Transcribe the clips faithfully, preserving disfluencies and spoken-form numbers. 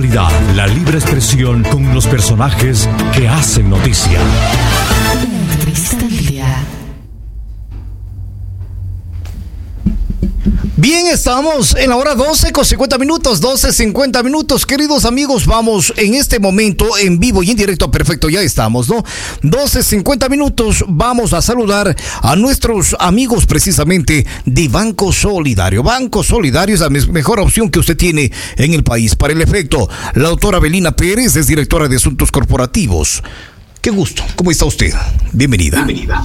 La libre expresión con los personajes que hacen noticia. Una entrevista al día. Bien, estamos en la hora doce con cincuenta minutos, doce cincuenta minutos, queridos amigos, vamos en este momento en vivo y en directo, perfecto, ya estamos, ¿no? doce cincuenta minutos, vamos a saludar a nuestros amigos precisamente de Banco Solidario. Banco Solidario es la mejor opción que usted tiene en el país. Para el efecto, la doctora Belina Pérez es directora de Asuntos Corporativos. Qué gusto, ¿cómo está usted? Bienvenida. Bienvenida.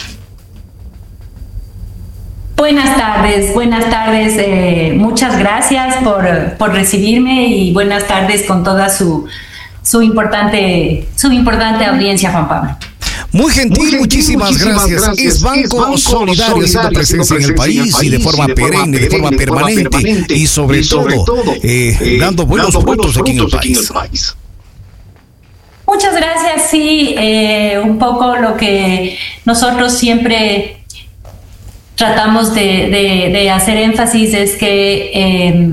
Buenas tardes, buenas tardes, eh, muchas gracias por, por recibirme y buenas tardes con toda su, su, importante, su importante audiencia, Juan Pablo. Muy gentil, Muy gentil muchísimas, muchísimas gracias. gracias. Es Banco, es Banco Solidario, haciendo presencia en el país y de forma perenne, de forma permanente, permanente y sobre, y sobre todo, todo eh, eh, dando buenos dando frutos aquí en el país. país. Muchas gracias, sí, eh, un poco lo que nosotros siempre tratamos de, de, de hacer énfasis es que eh,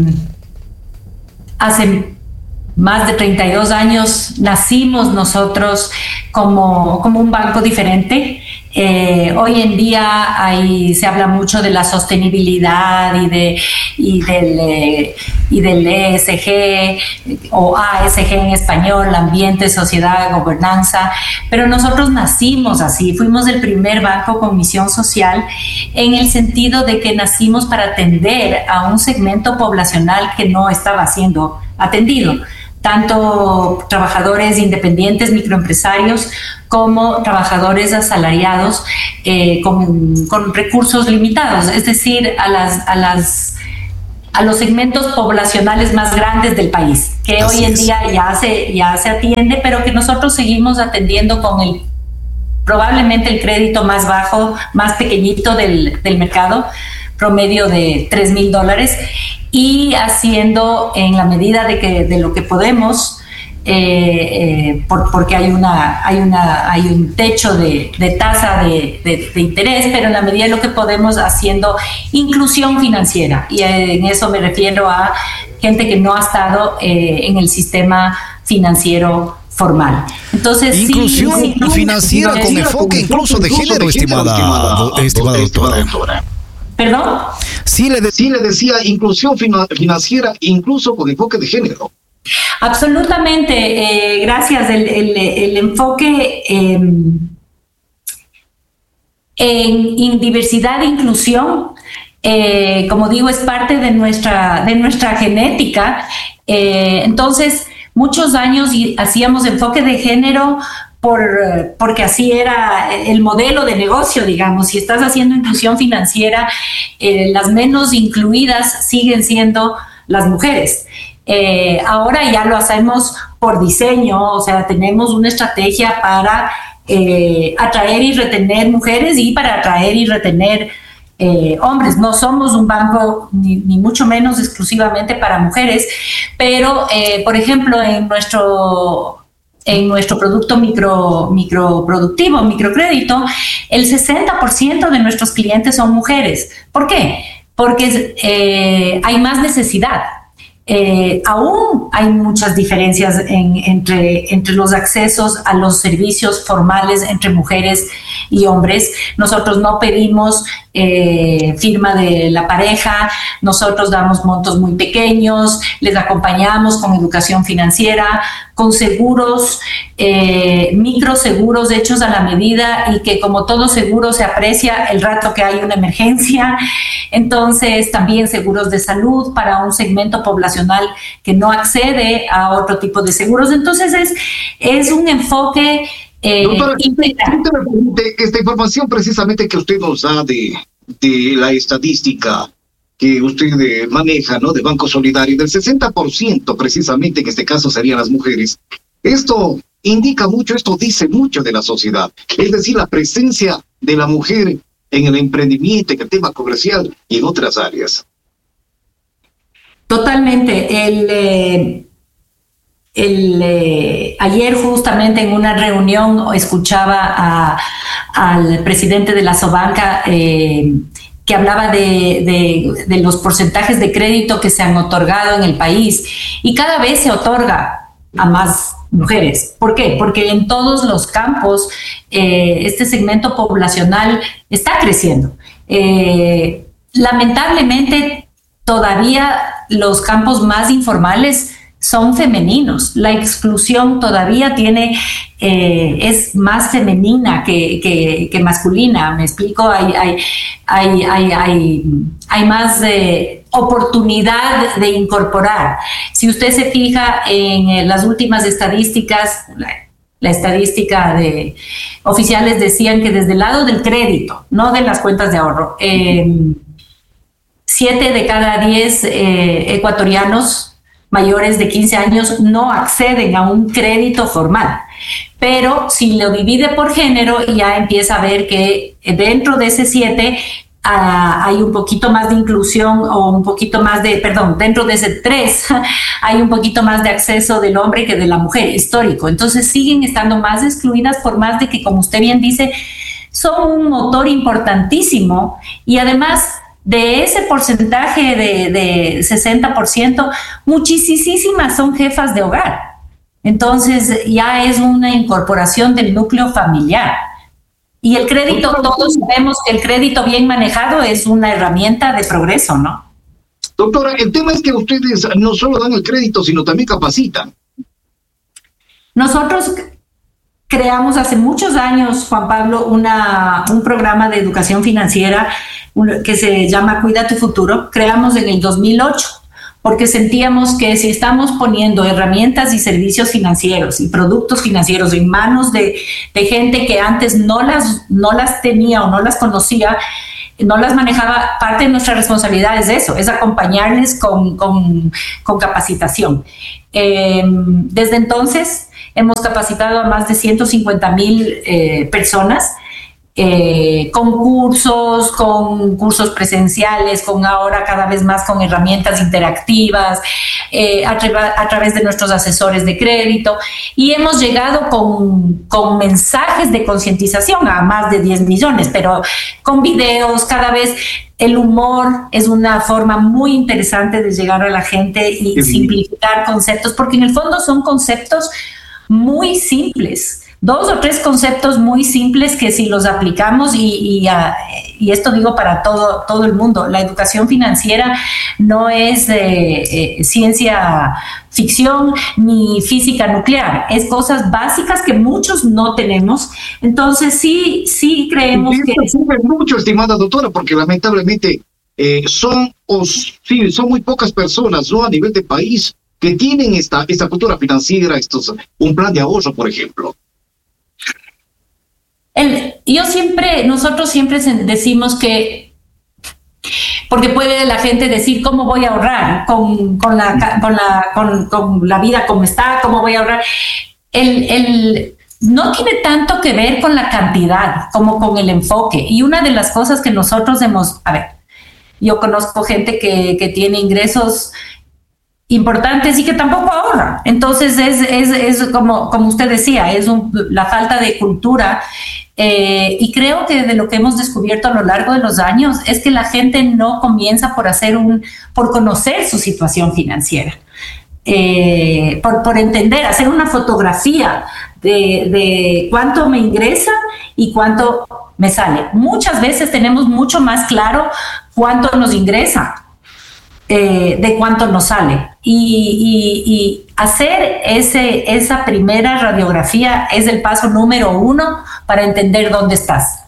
hace más de treinta y dos años nacimos nosotros como, como un banco diferente. Eh, hoy en día hay, se habla mucho de la sostenibilidad y, de, y, del, eh, y del E S G o A S G en español, ambiente, sociedad, gobernanza, pero nosotros nacimos así, fuimos el primer banco con misión social en el sentido de que nacimos para atender a un segmento poblacional que no estaba siendo atendido, tanto trabajadores independientes, microempresarios, como trabajadores asalariados eh, con, con recursos limitados, es decir, a las, a las a los segmentos poblacionales más grandes del país, que Así hoy en es. día ya se, ya se atiende, pero que nosotros seguimos atendiendo con el probablemente el crédito más bajo, más pequeñito del, del mercado, promedio de tres mil dólares, y haciendo en la medida de que de lo que podemos, eh, eh, por, porque hay una hay una hay un techo de, de tasa de, de, de interés, pero en la medida de lo que podemos haciendo inclusión financiera, y en eso me refiero a gente que no ha estado eh, en el sistema financiero formal. Entonces, inclusión sí, sí, financiera con enfoque incluso de género, estimada, estimada, estimada doctora. ¿Perdón? Sí le, de, sí le decía inclusión fina, financiera incluso con enfoque de género. Absolutamente, eh, gracias. El, el, el enfoque eh, en, en diversidad e inclusión, eh, como digo, es parte de nuestra, de nuestra genética. Eh, entonces, muchos años hacíamos enfoque de género Por, porque así era el modelo de negocio, digamos. Si estás haciendo inclusión financiera, eh, las menos incluidas siguen siendo las mujeres. Eh, ahora ya lo hacemos por diseño, o sea, tenemos una estrategia para eh, atraer y retener mujeres y para atraer y retener eh, hombres. No somos un banco ni, ni mucho menos exclusivamente para mujeres, pero, eh, por ejemplo, en nuestro... en nuestro producto micro, microproductivo, microcrédito, el sesenta por ciento de nuestros clientes son mujeres. ¿Por qué? Porque eh, hay más necesidad. Eh, aún hay muchas diferencias en, entre, entre los accesos a los servicios formales entre mujeres y hombres. Nosotros no pedimos eh, firma de la pareja, nosotros damos montos muy pequeños, les acompañamos con educación financiera, con seguros, eh, microseguros hechos a la medida y que como todo seguro se aprecia el rato que hay una emergencia. Entonces también seguros de salud para un segmento poblacional que no accede a otro tipo de seguros. Entonces es, es un enfoque eh, Doctora, integral. Me permite esta información precisamente que usted nos da de, de la estadística que usted eh, maneja, ¿no? De Banco Solidario, del sesenta por ciento precisamente, que en este caso serían las mujeres. Esto indica mucho, esto dice mucho de la sociedad, es decir, la presencia de la mujer en el emprendimiento, en el tema comercial y en otras áreas. Totalmente. El, eh, el, eh, ayer justamente en una reunión escuchaba a, al presidente de la Sobanca eh, que hablaba de, de, de los porcentajes de crédito que se han otorgado en el país, y cada vez se otorga a más mujeres. ¿Por qué? Porque en todos los campos eh, este segmento poblacional está creciendo. Eh, lamentablemente, todavía los campos más informales son femeninos. La exclusión todavía tiene, eh, es más femenina que, que, que masculina. ¿Me explico? Hay, hay, hay, hay, hay, hay más eh, oportunidad de incorporar. Si usted se fija en eh, las últimas estadísticas, la, la estadística de oficiales decían que desde el lado del crédito, no de las cuentas de ahorro, eh, siete de cada diez eh, ecuatorianos mayores de quince años no acceden a un crédito formal. Pero si lo divide por género, ya empieza a ver que dentro de ese siete uh, hay un poquito más de inclusión o un poquito más de, perdón, dentro de ese tres hay un poquito más de acceso del hombre que de la mujer, histórico. Entonces siguen estando más excluidas, por más de que, como usted bien dice, son un motor importantísimo, y además de ese porcentaje de, de sesenta por ciento, muchísimas son jefas de hogar. Entonces ya es una incorporación del núcleo familiar. Y el crédito, todos sabemos que el crédito bien manejado es una herramienta de progreso, ¿no? Doctora, el tema es que ustedes no solo dan el crédito, sino también capacitan. Nosotros creamos hace muchos años, Juan Pablo, una, un programa de educación financiera que se llama Cuida tu Futuro. Creamos en el dos mil ocho, porque sentíamos que si estamos poniendo herramientas y servicios financieros y productos financieros en manos de, de gente que antes no las, no las tenía o no las conocía, no las manejaba, parte de nuestra responsabilidad es eso, es acompañarles con, con, con capacitación. Eh, desde entonces hemos capacitado a más de ciento cincuenta mil eh, personas, eh, con cursos, con cursos presenciales, con ahora cada vez más con herramientas interactivas, eh, a, tra- a través de nuestros asesores de crédito, y hemos llegado con, con mensajes de concientización a más de diez millones, pero con videos. Cada vez el humor es una forma muy interesante de llegar a la gente y sí, simplificar conceptos, porque en el fondo son conceptos muy simples, dos o tres conceptos muy simples que si los aplicamos, y, y, uh, y esto digo para todo, todo el mundo, la educación financiera no es eh, eh, ciencia ficción ni física nuclear, es cosas básicas que muchos no tenemos. Entonces sí, sí creemos y que... sirve mucho, estimada doctora, porque lamentablemente eh, son, o, sí, son muy pocas personas, ¿no?, a nivel de país, que tienen esta, esta cultura financiera, estos, un plan de ahorro, por ejemplo. El, yo siempre, nosotros siempre decimos que, porque puede la gente decir, ¿cómo voy a ahorrar con, con, la, con, la, con, con la vida como está? ¿Cómo voy a ahorrar? El, el, no tiene tanto que ver con la cantidad como con el enfoque. Y una de las cosas que nosotros hemos, a ver, yo conozco gente que, que tiene ingresos importantes y que tampoco ahorra. Entonces es, es, es como, como usted decía, es un, la falta de cultura, eh, y creo que de lo que hemos descubierto a lo largo de los años es que la gente no comienza por hacer un, por conocer su situación financiera, eh, por, por entender, hacer una fotografía de, de cuánto me ingresa y cuánto me sale. Muchas veces tenemos mucho más claro cuánto nos ingresa Eh, de cuánto nos sale, y, y, y hacer ese, esa primera radiografía es el paso número uno para entender dónde estás.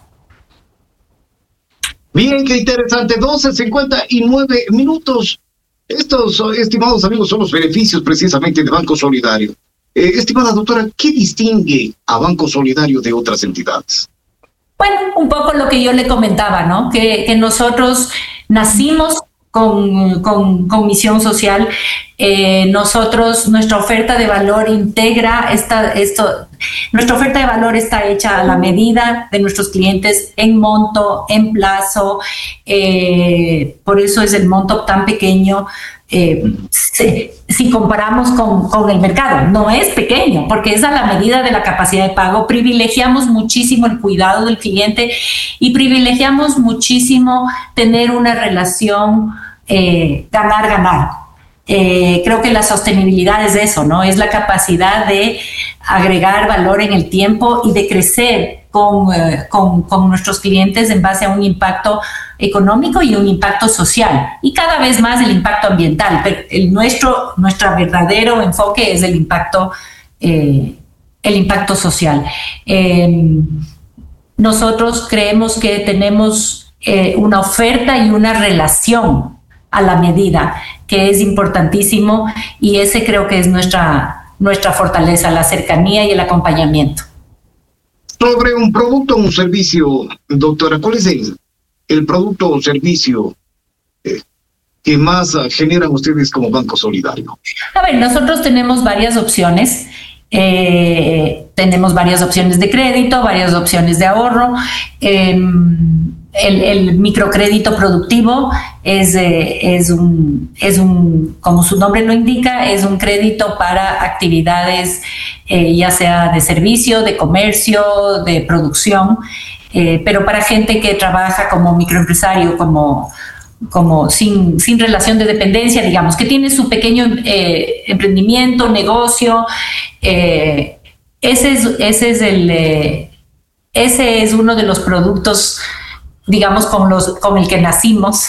Bien, qué interesante. doce cincuenta y nueve minutos. Estos, estimados amigos, son los beneficios precisamente de Banco Solidario. Eh, estimada doctora, ¿qué distingue a Banco Solidario de otras entidades? Bueno, un poco lo que yo le comentaba, ¿no? Que, que nosotros nacimos Con, con, con misión social. Eh, nosotros, nuestra oferta de valor integra esta, esto, Nuestra oferta de valor está hecha a la medida de nuestros clientes en monto, en plazo, eh, por eso es el monto tan pequeño. Eh, si, si comparamos con, con el mercado, no es pequeño porque es a la medida de la capacidad de pago. Privilegiamos muchísimo el cuidado del cliente y privilegiamos muchísimo tener una relación eh, ganar-ganar. Eh, creo que la sostenibilidad es eso, ¿no? Es la capacidad de agregar valor en el tiempo y de crecer con, eh, con, con nuestros clientes en base a un impacto económico y un impacto social y cada vez más el impacto ambiental, pero el nuestro, nuestro verdadero enfoque es el impacto, eh, el impacto social. Eh, nosotros creemos que tenemos eh, una oferta y una relación a la medida, que es importantísimo y ese creo que es nuestra, nuestra fortaleza, la cercanía y el acompañamiento. Sobre un producto o un servicio, doctora, ¿cuál es el, el producto o servicio eh, que más uh, generan ustedes como Banco Solidario? A ver, nosotros tenemos varias opciones. Eh, tenemos varias opciones de crédito, varias opciones de ahorro. Eh, el, el microcrédito productivo es, eh, es, un, es un, como su nombre lo indica, es un crédito para actividades eh, ya sea de servicio, de comercio, de producción, eh, pero para gente que trabaja como microempresario, como como sin, sin relación de dependencia, digamos, que tiene su pequeño eh, emprendimiento, negocio. Eh, ese, es, ese, es el, eh, ese es uno de los productos, digamos, con, los, con el que nacimos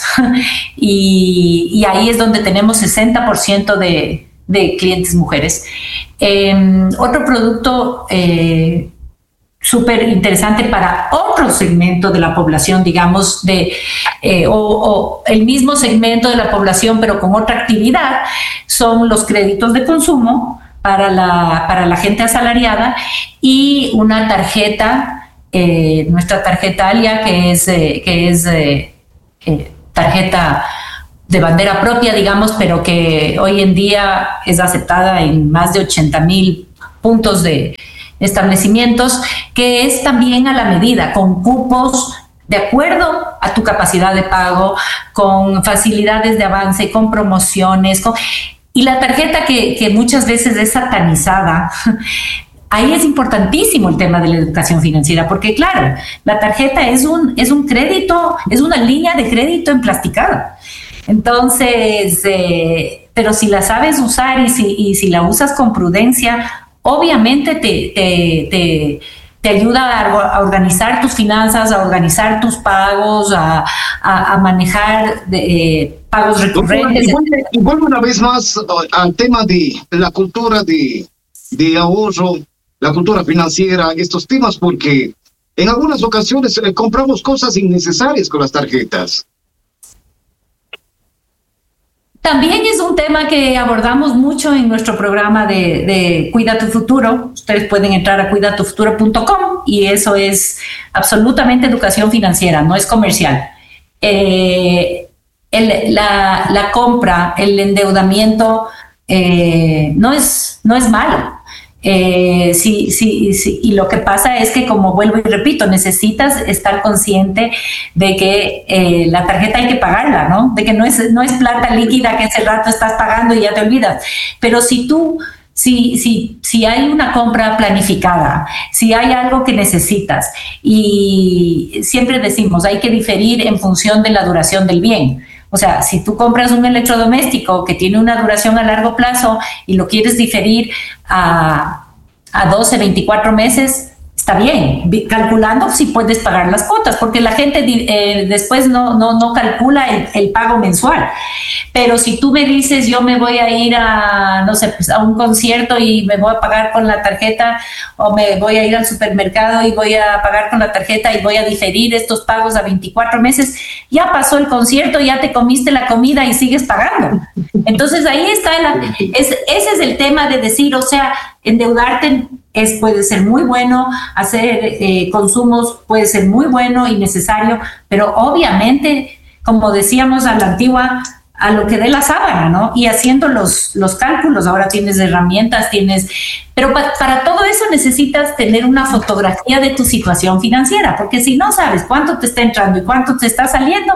y, y ahí es donde tenemos sesenta por ciento de, de clientes mujeres. Eh, otro producto eh, súper interesante para otro segmento de la población, digamos, de eh, o, o el mismo segmento de la población, pero con otra actividad, son los créditos de consumo para la, para la gente asalariada y una tarjeta, eh, nuestra tarjeta Alia, que es, eh, que es eh, eh, tarjeta de bandera propia, digamos, pero que hoy en día es aceptada en más de ochenta mil puntos de establecimientos, que es también a la medida, con cupos de acuerdo a tu capacidad de pago, con facilidades de avance, con promociones, con... y la tarjeta que, que muchas veces es satanizada. Ahí es importantísimo el tema de la educación financiera, porque claro, la tarjeta es un, es un crédito, es una línea de crédito emplasticada. Entonces, eh, pero si la sabes usar y si, y si la usas con prudencia, obviamente te, te, te, te ayuda a, a organizar tus finanzas, a organizar tus pagos, a, a, a manejar de, eh, pagos recurrentes. Y vuelvo una vez más al tema de la cultura de, de ahorro, la cultura financiera, estos temas, porque en algunas ocasiones eh, compramos cosas innecesarias con las tarjetas. También es un tema que abordamos mucho en nuestro programa de, de Cuida tu Futuro. Ustedes pueden entrar a cuida tu futuro punto com y eso es absolutamente educación financiera, no es comercial. Eh, el, la, la compra, el endeudamiento eh, no es, no es malo. Eh, sí, sí, sí, y lo que pasa es que, como vuelvo y repito, necesitas estar consciente de que eh, la tarjeta hay que pagarla, ¿no? De que no es, no es plata líquida que ese rato estás pagando y ya te olvidas. Pero si tú, si, si, si hay una compra planificada, si hay algo que necesitas, y siempre decimos, hay que diferir en función de la duración del bien. O sea, si tú compras un electrodoméstico que tiene una duración a largo plazo y lo quieres diferir a, a doce, veinticuatro meses, está bien, calculando si puedes pagar las cuotas, porque la gente eh, después no, no, no calcula el, el pago mensual. Pero si tú me dices, yo me voy a ir a, no sé, pues a un concierto y me voy a pagar con la tarjeta, o me voy a ir al supermercado y voy a pagar con la tarjeta y voy a diferir estos pagos a veinticuatro meses, ya pasó el concierto, ya te comiste la comida y sigues pagando. Entonces ahí está, la, es, ese es el tema de decir, o sea, endeudarte es, puede ser muy bueno, hacer eh, consumos puede ser muy bueno y necesario, pero obviamente, como decíamos a la antigua, a lo que dé la sábana, ¿no? Y haciendo los, los cálculos, ahora tienes herramientas, tienes... Pero pa, para todo eso necesitas tener una fotografía de tu situación financiera, porque si no sabes cuánto te está entrando y cuánto te está saliendo,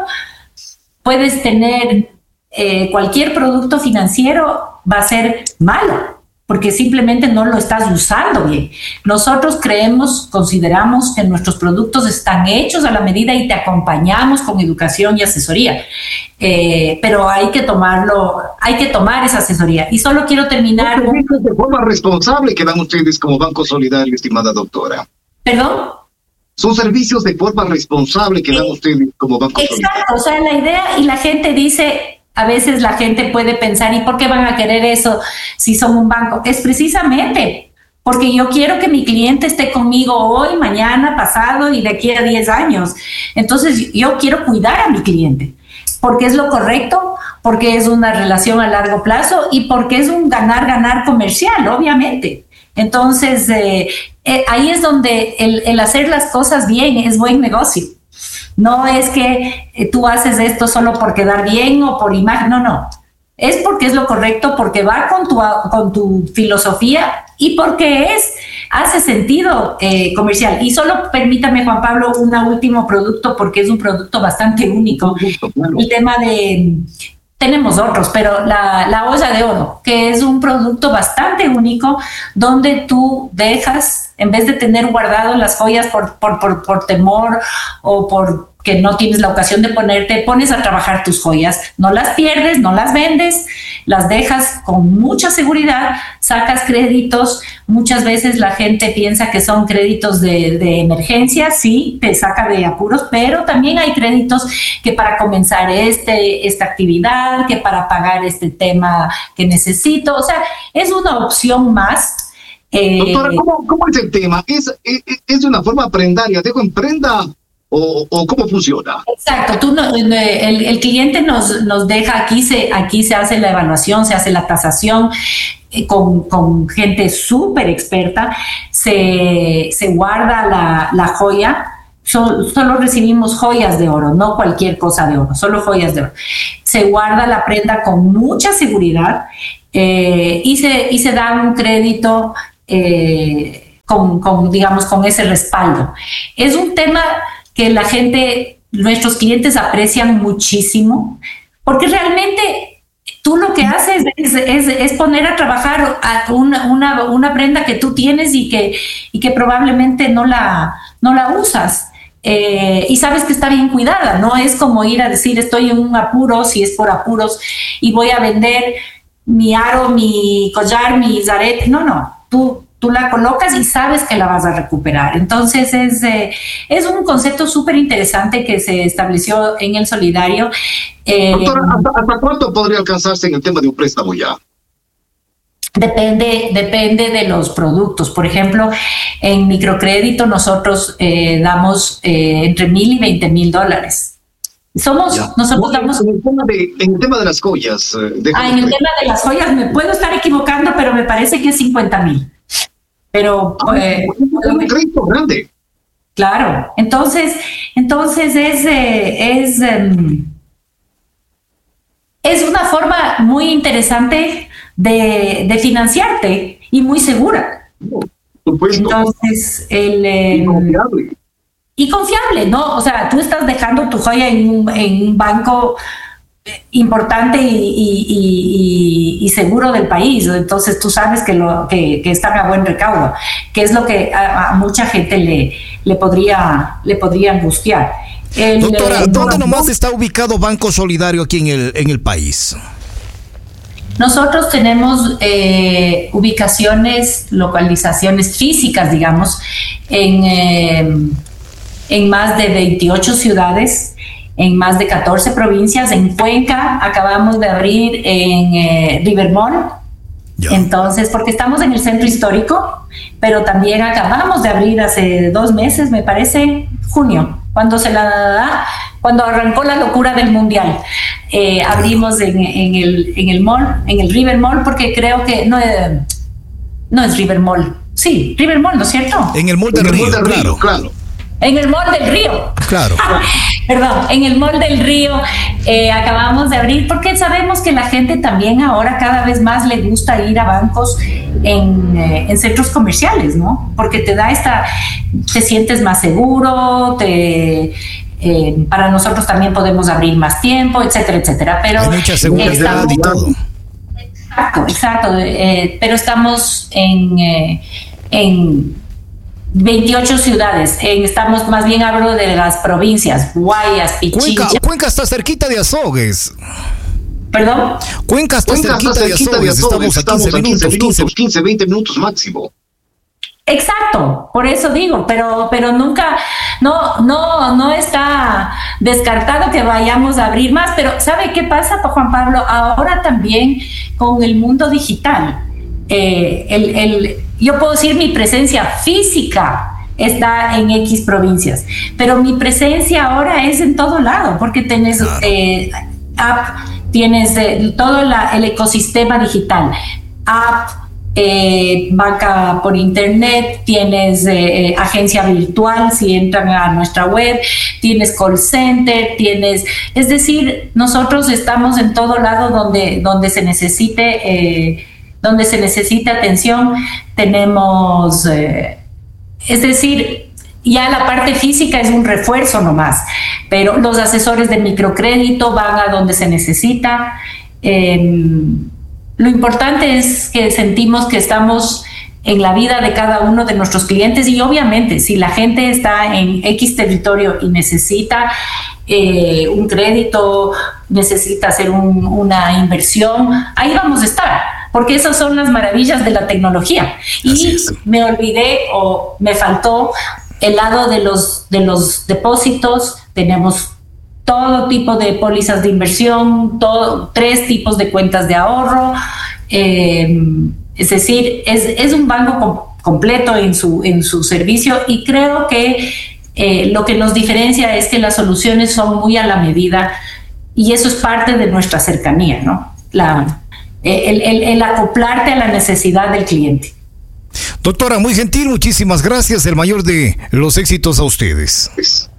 puedes tener eh, cualquier producto financiero, va a ser malo, porque simplemente no lo estás usando bien. Nosotros creemos, consideramos que nuestros productos están hechos a la medida y te acompañamos con educación y asesoría. Eh, pero hay que tomarlo, hay que tomar esa asesoría. Y solo quiero terminar... ¿Es de forma responsable que dan ustedes como Banco Solidario, estimada doctora? ¿Perdón? Son servicios de forma responsable que dan ustedes como Banco Exacto, Solidario. o sea, la idea, y la gente dice... A veces la gente puede pensar, ¿y por qué van a querer eso si son un banco? Es precisamente porque yo quiero que mi cliente esté conmigo hoy, mañana, pasado y de aquí a diez años. Entonces yo quiero cuidar a mi cliente porque es lo correcto, porque es una relación a largo plazo y porque es un ganar-ganar comercial, obviamente. Entonces eh, eh, ahí es donde el, el hacer las cosas bien es buen negocio. No es que eh, tú haces esto solo por quedar bien o por imagen, no, no. Es porque es lo correcto, porque va con tu, con tu filosofía y porque es, hace sentido eh, comercial. Y solo permítame, Juan Pablo, un último producto, porque es un producto bastante único. El tema de... Tenemos otros, pero la, la olla de oro, que es un producto bastante único, donde tú dejas, en vez de tener guardado las joyas por, por, por, por temor o por que no tienes la ocasión de ponerte, pones a trabajar tus joyas, no las pierdes, no las vendes, las dejas con mucha seguridad, sacas créditos. Muchas veces la gente piensa que son créditos de, de emergencia, sí, te saca de apuros, pero también hay créditos que para comenzar este, esta actividad, que para pagar este tema que necesito, o sea, es una opción más. Eh, Doctora, ¿cómo, ¿cómo es el tema? ¿Es, es, es de una forma prendaria? ¿Dejo en prenda o, o cómo funciona? Exacto, tú no, el, el cliente nos, nos deja, aquí se, aquí se hace la evaluación, se hace la tasación eh, con, con gente súper experta, se, se guarda la, la joya. So, solo recibimos joyas de oro, no cualquier cosa de oro, solo joyas de oro. Se guarda la prenda con mucha seguridad eh, y, se, y se da un crédito eh, con, con, digamos, con ese respaldo. Es un tema que la gente, nuestros clientes aprecian muchísimo, porque realmente tú lo que haces es, es, es poner a trabajar a una, una, una prenda que tú tienes y que, y que probablemente no la, no la usas. Eh, y sabes que está bien cuidada, no es como ir a decir estoy en un apuro, si es por apuros, y voy a vender mi aro, mi collar, mis aretes. No, no, tú, tú la colocas y sabes que la vas a recuperar. Entonces es, eh, es un concepto súper interesante que se estableció en el Solidario. Eh, Doctora, ¿hasta, ¿hasta cuánto podría alcanzarse en el tema de un préstamo ya? Depende, depende de los productos. Por ejemplo, en microcrédito nosotros eh, damos eh, entre mil y veinte mil dólares. Somos, ya. nosotros no, damos... En el tema de, en el tema de las joyas. Eh, ah, en el tema de las joyas me puedo estar equivocando, pero me parece que es cincuenta mil. Pero... Ah, eh, es un crédito grande. Claro. Entonces, entonces es... Eh, es, eh, es una forma muy interesante de, de financiarte y muy segura. Supuesto. Entonces, el... Eh, y confiable. Y confiable, ¿no? O sea, tú estás dejando tu joya en un, en un banco importante y, y, y, y seguro del país. Entonces tú sabes que, lo, que, que están a buen recaudo, que es lo que a, a mucha gente le, le, podría, le podría angustiar. El, Doctora, el, ¿dónde nomás está ubicado Banco Solidario aquí en el, en el país? Nosotros tenemos eh, ubicaciones, localizaciones físicas, digamos, en, eh, en más de veintiocho ciudades, en más de catorce provincias. En Cuenca acabamos de abrir en eh, River Mall. Ya. Entonces, porque estamos en el centro histórico, pero también acabamos de abrir hace dos meses, me parece, junio, cuando se la da, cuando arrancó la locura del mundial. Eh, abrimos en, en, el, en el mall, en el River Mall, porque creo que no, eh, no es River Mall. Sí, River Mall, ¿no es cierto? En el Mall del Río, claro. claro. En el Mall del Río. Claro. Perdón, en el Mall del Río eh, acabamos de abrir porque sabemos que la gente también ahora cada vez más le gusta ir a bancos en, eh, en centros comerciales, ¿no? Porque te da esta, te sientes más seguro, te, eh, para nosotros también podemos abrir más tiempo, etcétera, etcétera. Pero hay mucha seguridad estamos, y todo. Exacto, exacto. Eh, pero estamos en, eh, en veintiocho ciudades. Eh, estamos, más bien hablo de las provincias, Guayas, Pichincha. Cuenca, Cuenca está cerquita de Azogues. ¿Perdón? Cuenca está Cuenca cerquita, está cerquita de Azogues. Estamos, Estamos a quince minutos, quince, veinte minutos máximo. Exacto, por eso digo, pero, pero nunca, no, no, no está descartado que vayamos a abrir más, pero ¿sabe qué pasa, Juan Pablo? Ahora también con el mundo digital, eh, el, el, yo puedo decir mi presencia física está en X provincias, pero mi presencia ahora es en todo lado, porque tienes eh, app, tienes eh, todo la, el ecosistema digital, app, Eh, banca por internet, tienes eh, agencia virtual si entran a nuestra web, tienes call center, tienes, es decir, nosotros estamos en todo lado donde, donde se necesite, eh, donde se necesite atención, tenemos, eh, es decir, ya la parte física es un refuerzo nomás, pero los asesores de microcrédito van a donde se necesita. Eh, Lo importante es que sentimos que estamos en la vida de cada uno de nuestros clientes y obviamente si la gente está en X territorio y necesita eh, un crédito, necesita hacer un, una inversión, ahí vamos a estar, porque esas son las maravillas de la tecnología. Y me olvidé o me faltó el lado de los, de los depósitos. Tenemos todo tipo de pólizas de inversión, todo, tres tipos de cuentas de ahorro, eh, es decir, es, es un banco com- completo en su, en su servicio y creo que eh, lo que nos diferencia es que las soluciones son muy a la medida y eso es parte de nuestra cercanía, ¿no? La, el, el, el acoplarte a la necesidad del cliente. Doctora, muy gentil, muchísimas gracias, el mayor de los éxitos a ustedes.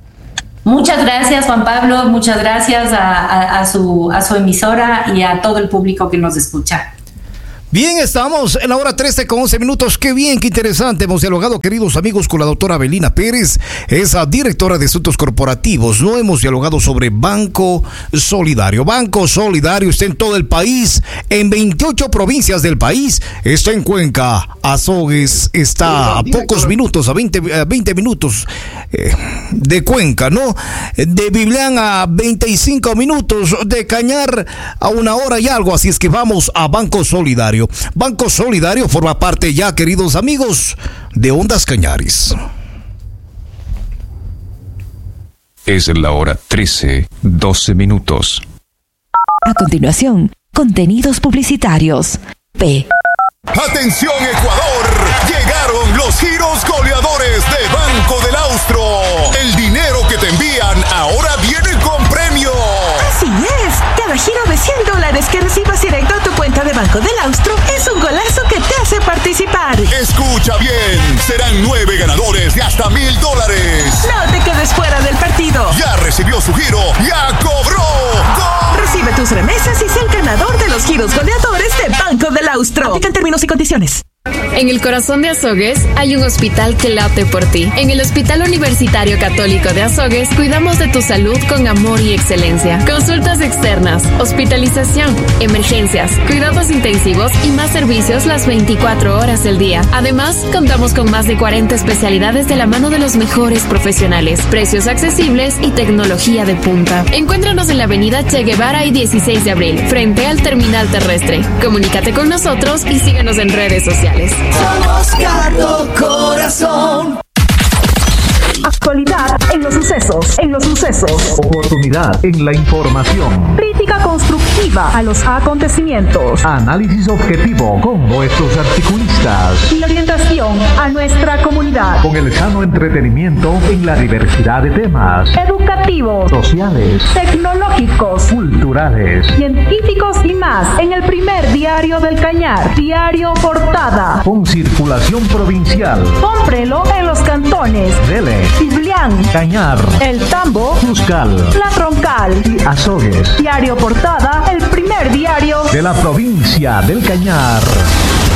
Muchas gracias, Juan Pablo, muchas gracias a, a, a, su, a su emisora y a todo el público que nos escucha. Bien, estamos en la hora trece con once minutos. Qué bien, qué interesante. Hemos dialogado, queridos amigos, con la doctora Avelina Pérez, es directora de Asuntos Corporativos. No hemos dialogado sobre Banco Solidario. Banco Solidario está en todo el país, en veintiocho provincias del país. Está en Cuenca, Azogues, está a pocos minutos, a veinte, a veinte minutos eh, de Cuenca, ¿no? De Biblián a veinticinco minutos, de Cañar a una hora y algo. Así es que vamos a Banco Solidario. Banco Solidario forma parte ya, queridos amigos, de Ondas Cañaris. Es la hora trece, doce minutos. A continuación, contenidos publicitarios. P. ¡Atención, Ecuador! Llegaron los giros goleadores de Banco del Austro. El dinero que te envían ahora viene con premio. Así es. Cada giro de cien dólares que recibas directo a tu cuenta de Banco del Austro es un golazo que te hace participar. Escucha bien. Serán nueve ganadores de hasta mil dólares. No te quedes fuera del partido. Ya recibió su giro. ¡Ya cobró! ¡Gol! Recibe tus remesas y sé el ganador de los giros goleadores de Banco del Austro. Aplican términos y condiciones. En el corazón de Azogues hay un hospital que late por ti. En el Hospital Universitario Católico de Azogues cuidamos de tu salud con amor y excelencia. Consultas externas, hospitalización, emergencias, cuidados intensivos y más servicios las veinticuatro horas del día. Además, contamos con más de cuarenta especialidades de la mano de los mejores profesionales, precios accesibles y tecnología de punta. Encuéntranos en la avenida Che Guevara y dieciséis de abril, frente al terminal terrestre. Comunícate con nosotros y síguenos en redes sociales. Somos Cardo Corazón. Actualidad en los sucesos, en los sucesos. Oportunidad en la información. Crítica constructiva a los acontecimientos. Análisis objetivo con nuestros articulistas. Y orientación a a nuestra comunidad. Con el sano entretenimiento en la diversidad de temas Educativos, sociales, tecnológicos, culturales, científicos y más en el primer diario del Cañar, Diario Portada. con circulación provincial. Cómprelo en los cantones Dele, Ciblián, Cañar, El Tambo, Cuscal La Troncal. y Azogues, Diario Portada, el primer diario de la provincia del Cañar.